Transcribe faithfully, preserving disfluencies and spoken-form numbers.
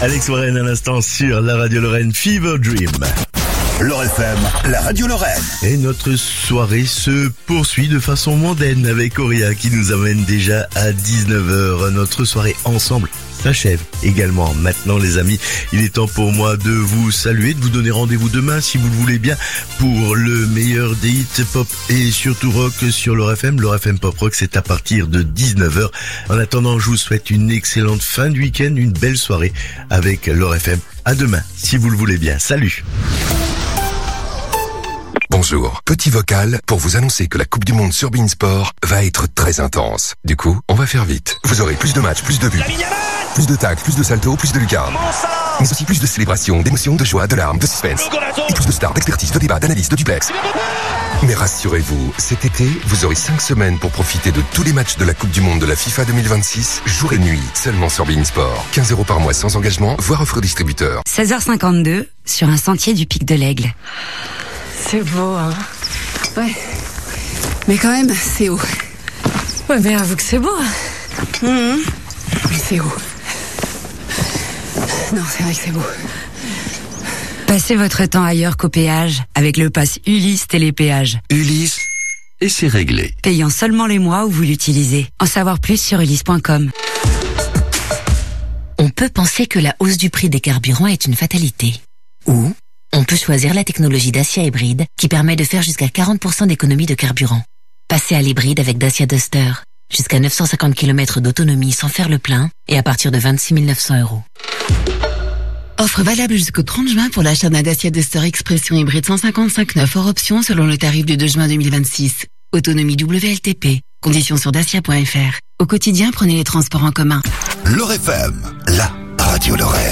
Alex Warren à l'instant sur la radio Lorraine, Fever Dream. Lorraine F M, la radio Lorraine. Et notre soirée se poursuit de façon mondaine avec Auria qui nous amène déjà à dix-neuf heures. Notre soirée ensemble s'achève également. Maintenant les amis, il est temps pour moi de vous saluer, de vous donner rendez-vous demain si vous le voulez bien pour le meilleur des hits pop et surtout rock sur Lorraine F M. Lorraine F M Pop Rock, c'est à partir de dix-neuf heures. En attendant, je vous souhaite une excellente fin de week-end, une belle soirée avec Lorraine F M. À demain si vous le voulez bien. Salut. Bonjour, petit vocal pour vous annoncer que la Coupe du Monde sur Bein Sport va être très intense. Du coup, on va faire vite. Vous aurez plus de matchs, plus de buts, plus de tacles, plus de saltos, plus de lucarnes. Mais aussi plus de célébrations, d'émotions, de joie, de larmes, de suspense. Et plus de stars, d'expertise, de débats, d'analyses, de duplex. Mais rassurez-vous, cet été, vous aurez cinq semaines pour profiter de tous les matchs de la Coupe du Monde de la FIFA deux mille vingt-six, jour et nuit, seulement sur Bein Sport. quinze euros par mois sans engagement, voire offre distributeur. seize heures cinquante-deux, sur un sentier du Pic de l'Aigle. C'est beau, hein. Ouais. Mais quand même, c'est haut. Ouais, mais avoue que c'est beau. Mmh. Mais c'est haut. Non, c'est vrai que c'est beau. Passez votre temps ailleurs qu'au péage avec le pass Ulysse Télépéage. Ulysse, et c'est réglé. Payant seulement les mois où vous l'utilisez. En savoir plus sur ulysse point com. On peut penser que la hausse du prix des carburants est une fatalité. Ou on peut choisir la technologie Dacia Hybride qui permet de faire jusqu'à quarante pour cent d'économie de carburant. Passez à l'hybride avec Dacia Duster. Jusqu'à neuf cent cinquante kilomètres d'autonomie sans faire le plein et à partir de vingt-six mille neuf cents euros. Offre valable jusqu'au trente juin pour l'achat d'un Dacia Duster Expression hybride cent cinquante-cinq neuf hors option selon le tarif du deux juin deux mille vingt-six. Autonomie W L T P. Conditions sur dacia point f r. Au quotidien, prenez les transports en commun. Lorraine F M, la radio Lorraine.